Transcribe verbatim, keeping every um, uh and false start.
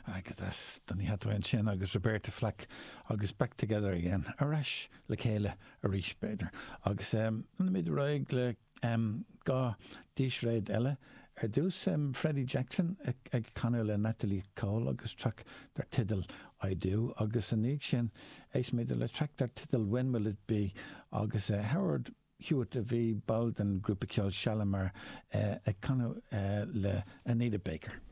agus don ní hathain sin agus Roberta Flack agus back together again areis le chéile a ríis beidir agus um, na mid roiig le um, gá dísréid eile ar dús um, Freddie Jackson ag, ag canú le Natalie Cole agus track dar tidal I Do agus an níag sin éis méidir le track dar tidal When Will It Be agus uh, Howard Hewitt a bhí bald an grúpa ceol Shalimar uh, ag canú uh, le Anita Baker.